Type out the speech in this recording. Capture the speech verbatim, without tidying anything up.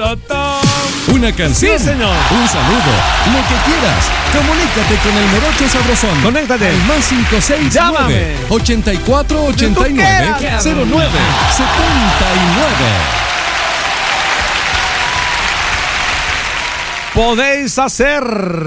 Torotón. Una canción. Sí, señor. Un saludo. Lo que quieras. Comunícate con el Morocho Sabrosón. Conéctate. Al más cinco seis Llámame. nueve, ochenta y cuatro, ochenta y nueve, cero nueve, setenta y nueve. Podéis hacer